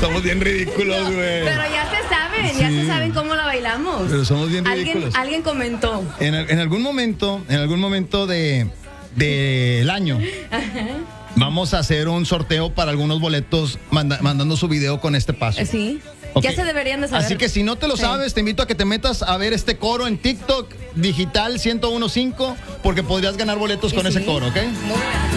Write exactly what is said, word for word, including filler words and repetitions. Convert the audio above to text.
somos bien ridículos, güey. Pero ya se saben, sí. ya se saben cómo la bailamos. Pero somos bien ridículos. Alguien, alguien comentó. En, en algún momento, en algún momento de del año, ajá, vamos a hacer un sorteo para algunos boletos manda, mandando su video con este paso. Sí. Okay. Ya se deberían de saber. Así que si no te lo sí. sabes, te invito a que te metas a ver este coro en TikTok, Digital ciento uno punto cinco, porque podrías ganar boletos con sí. ese coro, ¿ok? Muy bien.